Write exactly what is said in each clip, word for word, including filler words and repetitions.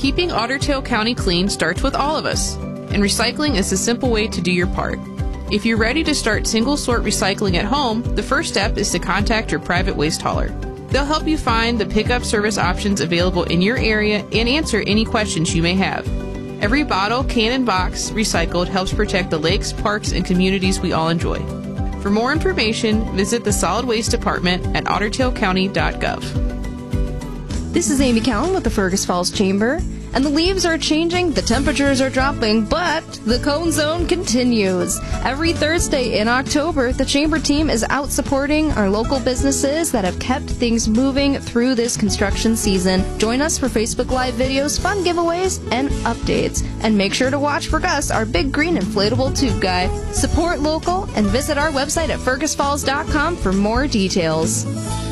Keeping Otter Tail County clean starts with all of us, and recycling is a simple way to do your part. If you're ready to start single-sort recycling at home, the first step is to contact your private waste hauler. They'll help you find the pickup service options available in your area and answer any questions you may have. Every bottle, can, and box recycled helps protect the lakes, parks, and communities we all enjoy. For more information, visit the Solid Waste Department at otter tail county dot gov. This is Amy Cowan with the Fergus Falls Chamber. And the leaves are changing, the temperatures are dropping, but the Cone Zone continues. Every Thursday in October, the Chamber team is out supporting our local businesses that have kept things moving through this construction season. Join us for Facebook Live videos, fun giveaways, and updates. And make sure to watch for Gus, our big green inflatable tube guy. Support local and visit our website at fergus falls dot com for more details.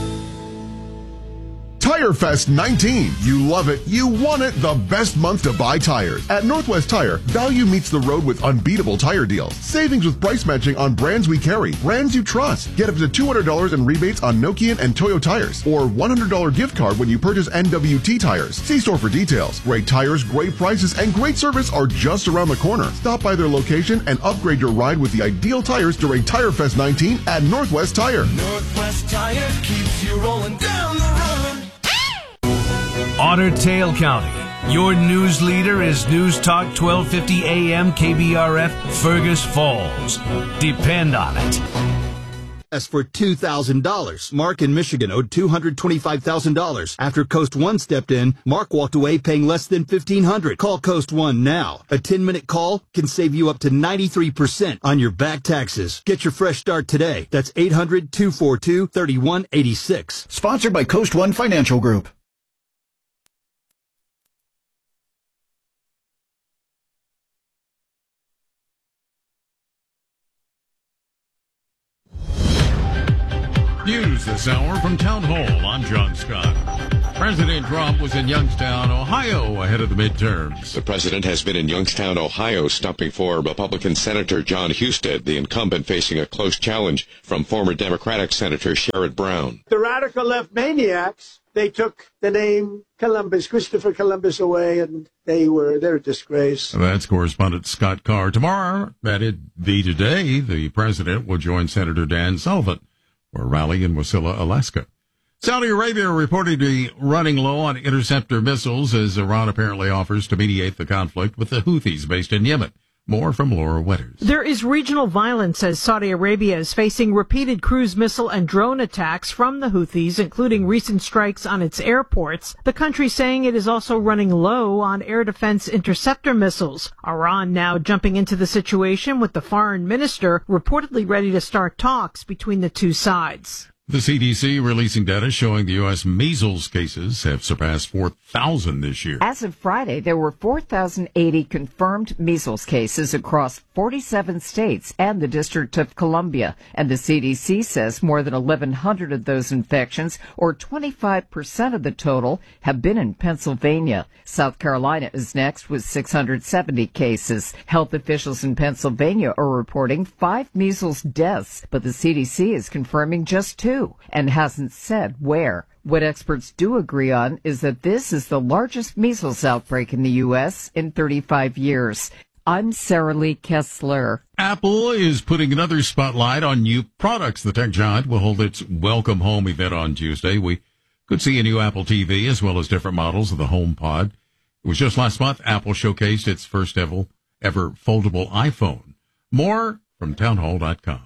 Tire Fest nineteen. You love it. You want it. The best month to buy tires. At Northwest Tire, value meets the road with unbeatable tire deals. Savings with price matching on brands we carry, brands you trust. Get up to two hundred dollars in rebates on Nokian and Toyo tires, or one hundred dollars gift card when you purchase N W T tires. See store for details. Great tires, great prices, and great service are just around the corner. Stop by their location and upgrade your ride with the ideal tires during Tire Fest nineteen at Northwest Tire. Northwest Tire keeps you rolling down the road. Otter Tail County. Your news leader is News Talk twelve fifty A M K B R F Fergus Falls. Depend on it. As for two thousand dollars, Mark in Michigan owed two hundred twenty-five thousand dollars. After Coast One stepped in, Mark walked away paying less than fifteen hundred dollars. Call Coast One now. A ten-minute call can save you up to ninety-three percent on your back taxes. Get your fresh start today. That's eight hundred, two four two, three one eight six. Sponsored by Coast One Financial Group. News this hour from Town Hall. I'm John Scott. President Trump was in Youngstown, Ohio, ahead of the midterms. The president has been in Youngstown, Ohio, stumping for Republican Senator John Husted, the incumbent facing a close challenge from former Democratic Senator Sherrod Brown. The radical left maniacs, they took the name Columbus, Christopher Columbus away, and they were, they're a disgrace. That's correspondent Scott Carr. Tomorrow, that'd be today, the president will join Senator Dan Sullivan for a rally in Wasilla, Alaska. Saudi Arabia reported to be running low on interceptor missiles as Iran apparently offers to mediate the conflict with the Houthis based in Yemen. More from Laura Wetters. There is regional violence as Saudi Arabia is facing repeated cruise missile and drone attacks from the Houthis, including recent strikes on its airports. The country saying it is also running low on air defense interceptor missiles. Iran now jumping into the situation with the foreign minister reportedly ready to start talks between the two sides. The C D C releasing data showing the U S measles cases have surpassed four thousand this year. As of Friday, there were four thousand eighty confirmed measles cases across forty-seven states and the District of Columbia. And the C D C says more than eleven hundred of those infections, or twenty-five percent of the total, have been in Pennsylvania. South Carolina is next with six hundred seventy cases. Health officials in Pennsylvania are reporting five measles deaths, but the C D C is confirming just two and hasn't said where. What experts do agree on is that this is the largest measles outbreak in the U S in thirty-five years. I'm Sarah Lee Kessler. Apple is putting another spotlight on new products. The tech giant will hold its Welcome Home event on Tuesday. We could see a new Apple T V as well as different models of the HomePod. It was just last month Apple showcased its first ever, ever foldable iPhone. More from townhall dot com.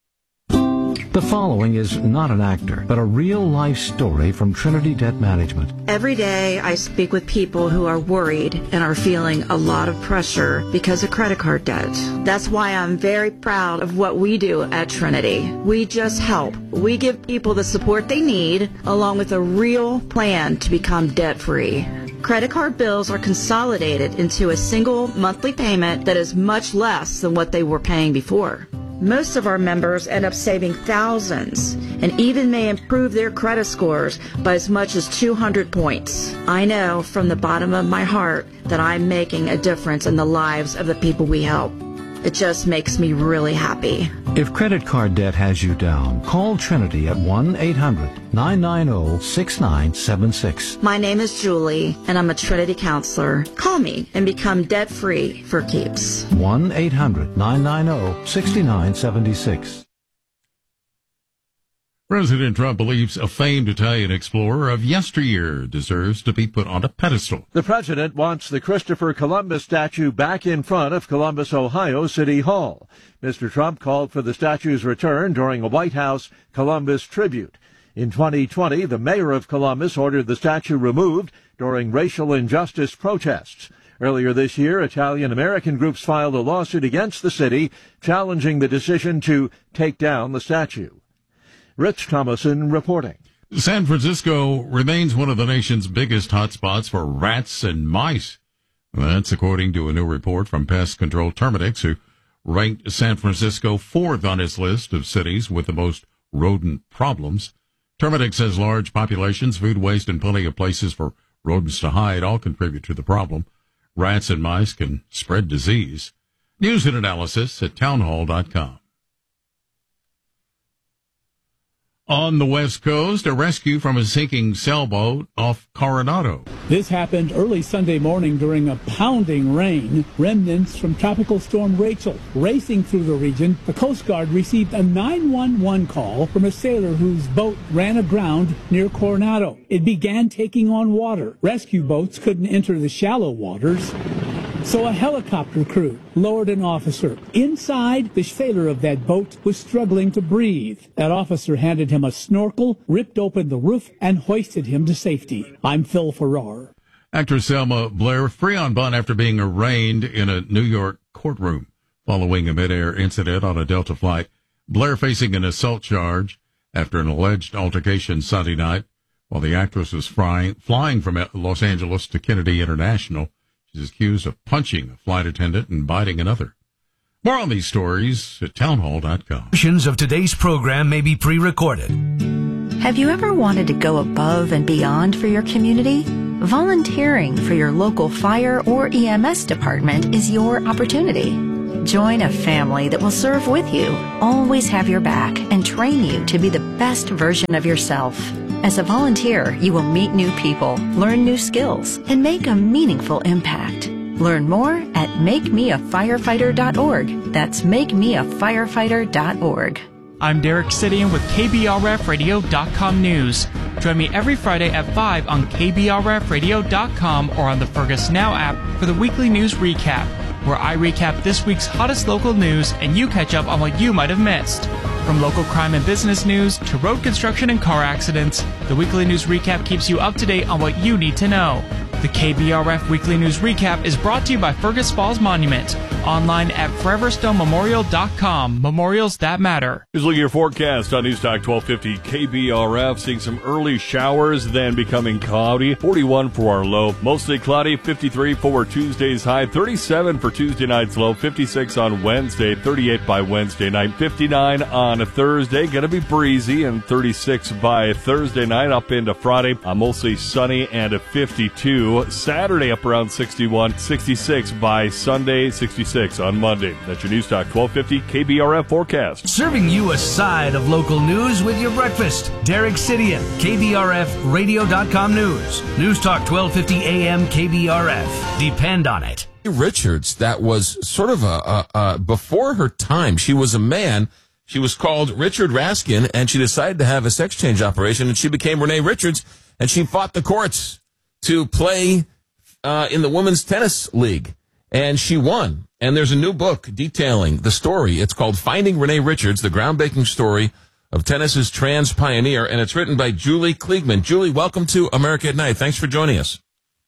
The following is not an actor, but a real-life story from Trinity Debt Management. Every day I speak with people who are worried and are feeling a lot of pressure because of credit card debt. That's why I'm very proud of what we do at Trinity. We just help. We give people the support they need, along with a real plan to become debt-free. Credit card bills are consolidated into a single monthly payment that is much less than what they were paying before. Most of our members end up saving thousands and even may improve their credit scores by as much as two hundred points. I know from the bottom of my heart that I'm making a difference in the lives of the people we help. It just makes me really happy. If credit card debt has you down, call Trinity at one eight hundred nine nine zero six nine seven six. My name is Julie, and I'm a Trinity counselor. Call me and become debt-free for keeps. one eight hundred nine nine zero six nine seven six. President Trump believes a famed Italian explorer of yesteryear deserves to be put on a pedestal. The president wants the Christopher Columbus statue back in front of Columbus, Ohio City Hall. Mister Trump called for the statue's return during a White House Columbus tribute. In twenty twenty, the mayor of Columbus ordered the statue removed during racial injustice protests. Earlier this year, Italian-American groups filed a lawsuit against the city, challenging the decision to take down the statue. Rich Thomason reporting. San Francisco remains one of the nation's biggest hotspots for rats and mice. That's according to a new report from Pest Control Terminix, who ranked San Francisco fourth on its list of cities with the most rodent problems. Terminix says large populations, food waste, and plenty of places for rodents to hide all contribute to the problem. Rats and mice can spread disease. News and analysis at townhall dot com. On the West Coast, a rescue from a sinking sailboat off Coronado. This happened early Sunday morning during a pounding rain. Remnants from Tropical Storm Rachel racing through the region. The Coast Guard received a nine one one call from a sailor whose boat ran aground near Coronado. It began taking on water. Rescue boats couldn't enter the shallow waters, so a helicopter crew lowered an officer. Inside, the sailor of that boat was struggling to breathe. That officer handed him a snorkel, ripped open the roof, and hoisted him to safety. I'm Phil Farrar. Actress Selma Blair free on bond after being arraigned in a New York courtroom following a midair incident on a Delta flight. Blair facing an assault charge after an alleged altercation Sunday night while the actress was flying, flying from Los Angeles to Kennedy International. Is accused of punching a flight attendant and biting another. More on these stories at townhall dot com. Portions of today's program may be pre-recorded. Have you ever wanted to go above and beyond for your community? Volunteering for your local fire or E M S department is your opportunity. Join a family that will serve with you, always have your back, and train you to be the best version of yourself. As a volunteer, you will meet new people, learn new skills, and make a meaningful impact. Learn more at make me a firefighter dot org. That's make me a firefighter dot org. I'm Derek Sidian with K B R F radio dot com News. Join me every Friday at five on K B R F radio dot com or on the Fergus Now app for the weekly news recap, where I recap this week's hottest local news and you catch up on what you might have missed. From local crime and business news to road construction and car accidents, the weekly news recap keeps you up to date on what you need to know. The K B R F Weekly News Recap is brought to you by Fergus Falls Monument. Online at forever stone memorial dot com. Memorials that matter. Here's a look at your forecast on Newstalk twelve fifty K B R F. Seeing some early showers, then becoming cloudy. forty-one for our low. Mostly cloudy. fifty-three for Tuesday's high. thirty-seven for Tuesday night's low. fifty-six on Wednesday. thirty-eight by Wednesday night. fifty-nine on Thursday. Gonna be breezy. And thirty-six by Thursday night. Up into Friday. Uh, mostly sunny and a fifty-two. Saturday up around sixty-one. sixty-six by Sunday. sixty-six on Monday. That's your Newstalk twelve fifty K B R F forecast. Serving you a side of local news with your breakfast. Derek Sidian, K B R F radio dot com News. Newstalk twelve fifty A M K B R F. Depend on it. Richards, that was sort of a, a, a before her time. She was a man. She was called Richard Raskin, and she decided to have a sex change operation, and she became Renee Richards, and she fought the courts to play uh, in the Women's Tennis League. And she won. And there's a new book detailing the story. It's called Finding Renee Richards, the groundbreaking story of tennis's trans pioneer. And it's written by Julie Kliegman. Julie, welcome to America at Night. Thanks for joining us.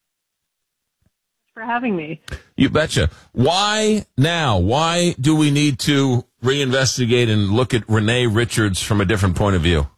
Thanks for having me. You betcha. Why now? Why do we need to reinvestigate and look at Renee Richards from a different point of view?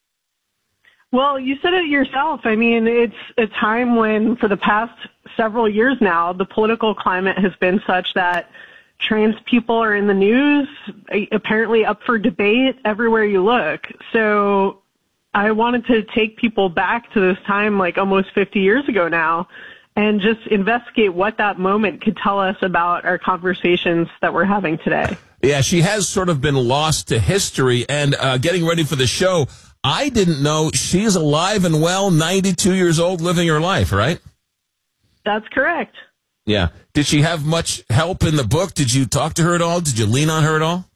Well, you said it yourself. I mean, it's a time when, for the past several years now, the political climate has been such that trans people are in the news, apparently up for debate everywhere you look. So I wanted to take people back to this time, like almost fifty years ago now, and just investigate what that moment could tell us about our conversations that we're having today. Yeah, she has sort of been lost to history. And uh, getting ready for the show, I didn't know she's alive and well, ninety-two years old, living her life, right? That's correct. Yeah. Did she have much help in the book? Did you talk to her at all? Did you lean on her at all?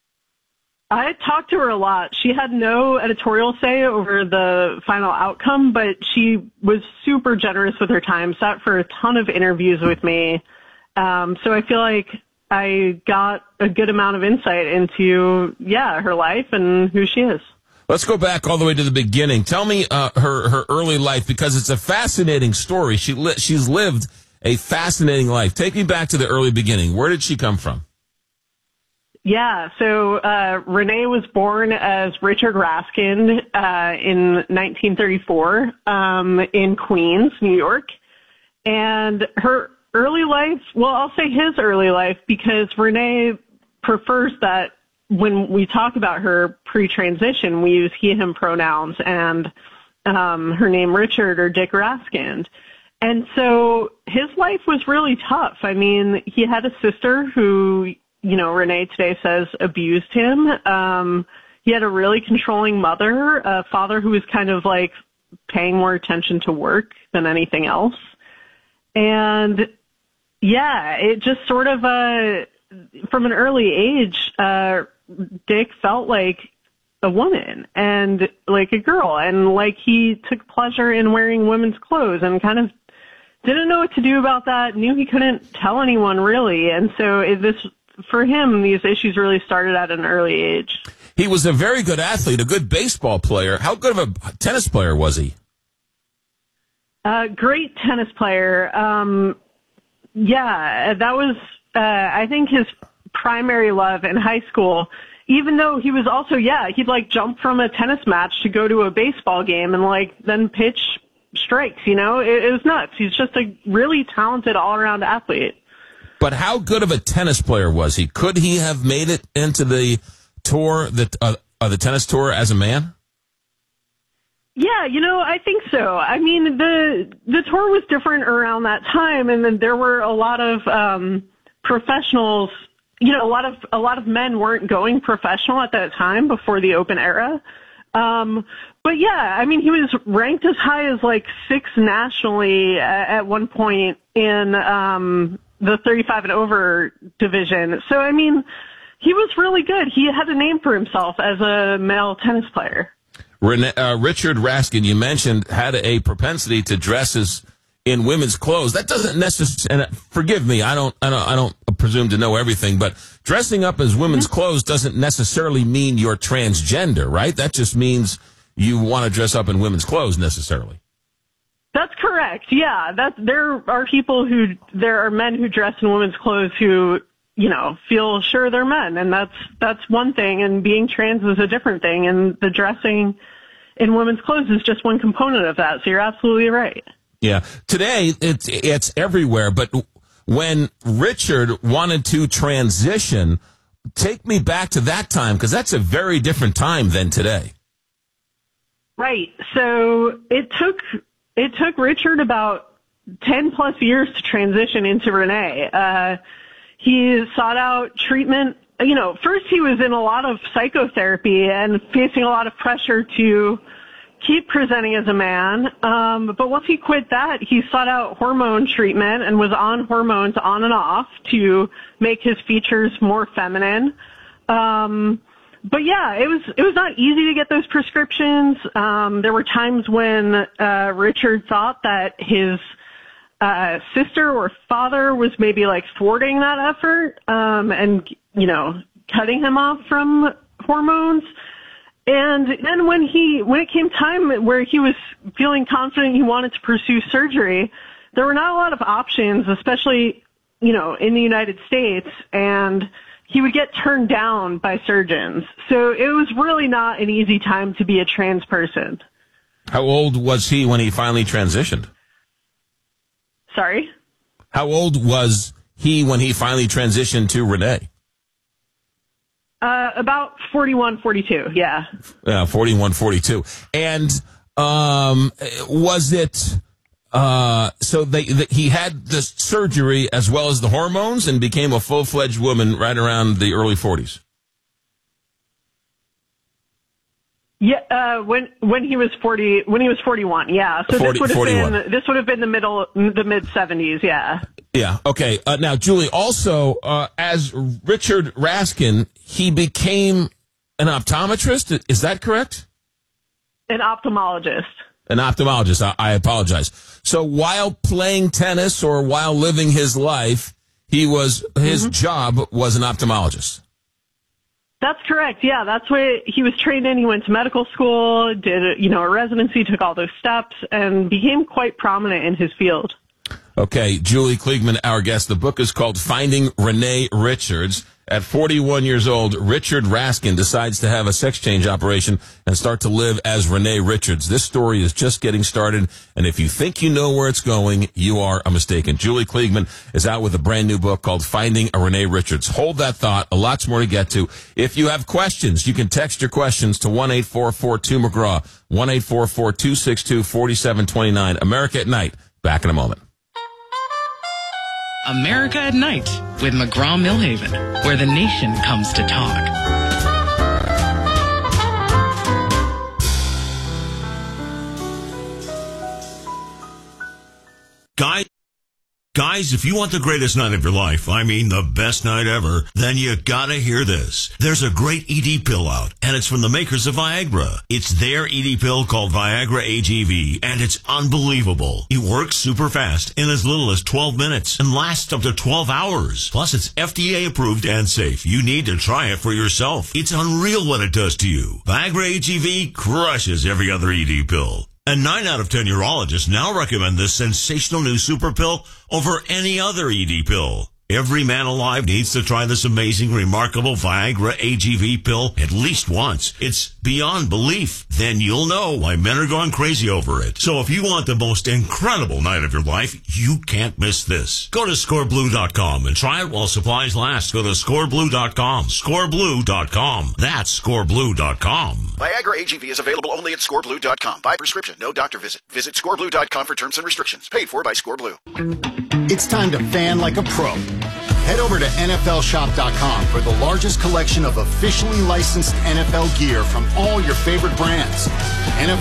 I talked to her a lot. She had no editorial say over the final outcome, but she was super generous with her time, sat for a ton of interviews with me. Um, so I feel like I got a good amount of insight into, yeah, her life and who she is. Let's go back all the way to the beginning. Tell me uh, her her early life, because it's a fascinating story. She li- she's lived a fascinating life. Take me back to the early beginning. Where did she come from? Yeah, so uh, Renee was born as Richard Raskin uh, in nineteen thirty-four um, in Queens, New York. And her early life, well, I'll say his early life, because Renee prefers that when we talk about her pre-transition, we use he, him pronouns, and um, her name Richard or Dick Raskin. And so his life was really tough. I mean, he had a sister who, you know, Renee today says abused him. Um, he had a really controlling mother, a father who was kind of like paying more attention to work than anything else. And yeah, it just sort of, uh, from an early age, uh, Dick felt like a woman and like a girl, and like he took pleasure in wearing women's clothes and kind of didn't know what to do about that, knew he couldn't tell anyone really. And so it, this, for him, these issues really started at an early age. He was a very good athlete, a good baseball player. How good of a tennis player was he? Uh, great tennis player. Um, yeah, that was, uh, I think his primary love in high school, even though he was also, yeah, he'd like jump from a tennis match to go to a baseball game and like then pitch strikes, you know, it, it was nuts. He's just a really talented all around athlete. But how good of a tennis player was he? Could he have made it into the tour, that uh, uh, the tennis tour as a man? Yeah, you know, I think so. I mean, the the tour was different around that time, and then there were a lot of um, professionals. You know, a lot of a lot of men weren't going professional at that time before the Open era. Um, but yeah, I mean, he was ranked as high as like sixth nationally at, at one point in um, the thirty-five and over division. So I mean, he was really good. He had a name for himself as a male tennis player. Rene, uh, Richard Raskin, you mentioned, had a propensity to dress as in women's clothes. That doesn't necessarily, and forgive me, I don't, I don't, I don't presume to know everything, but dressing up as women's mm-hmm. clothes doesn't necessarily mean you're transgender, right? That just means you want to dress up in women's clothes necessarily. That's correct. Yeah, that there are people who, there are men who dress in women's clothes who, you know, feel sure they're men, and that's that's one thing, and being trans is a different thing, and the dressing in women's clothes is just one component of that. So you're absolutely right. Yeah. Today, it's, it's everywhere. But when Richard wanted to transition, take me back to that time, because that's a very different time than today. Right. So it took it took Richard about ten plus years to transition into Renee. Uh, he sought out treatment. You know, first he was in a lot of psychotherapy and facing a lot of pressure to keep presenting as a man. Um, but once he quit that, he sought out hormone treatment and was on hormones on and off to make his features more feminine. Um, but yeah, it was, it was not easy to get those prescriptions. Um, there were times when, uh, Richard thought that his, uh, sister or father was maybe like thwarting that effort, um, and, you know, cutting him off from hormones. And then when he, when it came time where he was feeling confident he wanted to pursue surgery, there were not a lot of options, especially, you know, in the United States, and he would get turned down by surgeons. So it was really not an easy time to be a trans person. How old was he when he finally transitioned? Sorry? How old was he when he finally transitioned to Renee? Uh, about forty-one, forty-two, yeah. Uh, forty-one, forty-two. And um, was it Uh, so they, the, he had the surgery as well as the hormones and became a full-fledged woman right around the early forties. Yeah, uh, when when he was forty, when he was forty-one, yeah. So forty, this would have forty-one. been this would have been the middle, the mid seventies, yeah. Yeah. Okay. Uh, now, Julie, also uh, as Richard Raskin, he became an optometrist. Is that correct? An ophthalmologist. An ophthalmologist. I, I apologize. So while playing tennis or while living his life, he was his mm-hmm. job was an ophthalmologist. That's correct. Yeah, that's what he was trained in. He went to medical school, did you know a residency, took all those steps, and became quite prominent in his field. Okay, Julie Kliegman, our guest. The book is called Finding Renee Richards. At forty-one years old, Richard Raskin decides to have a sex change operation and start to live as Renee Richards. This story is just getting started, and if you think you know where it's going, you are mistaken. Julie Kliegman is out with a brand new book called Finding a Renee Richards. Hold that thought. A lot's more to get to. If you have questions, you can text your questions to one eight four four two McGraw, one eight four four two six two four seven two nine. America at Night. Back in a moment. America at Night with McGraw-Millhaven, where the nation comes to talk. Guys, guys, if you want the greatest night of your life, I mean the best night ever, then you gotta hear this. There's a great E D pill out, and it's from the makers of Viagra. It's their E D pill called Viagra A G V, and it's unbelievable. It works super fast in as little as twelve minutes and lasts up to twelve hours. Plus, it's F D A approved and safe. You need to try it for yourself. It's unreal what it does to you. Viagra A G V crushes every other E D pill. And nine out of ten urologists now recommend this sensational new super pill over any other E D pill. Every man alive needs to try this amazing, remarkable Viagra A G V pill at least once. It's beyond belief. Then you'll know why men are going crazy over it. So if you want the most incredible night of your life, you can't miss this. Go to score blue dot com and try it while supplies last. Go to score blue dot com. score blue dot com. That's score blue dot com. Viagra A G V is available only at score blue dot com. By prescription, no doctor visit. Visit score blue dot com for terms and restrictions. Paid for by ScoreBlue. It's time to fan like a pro. Head over to N F L shop dot com for the largest collection of officially licensed N F L gear from all your favorite brands. N F L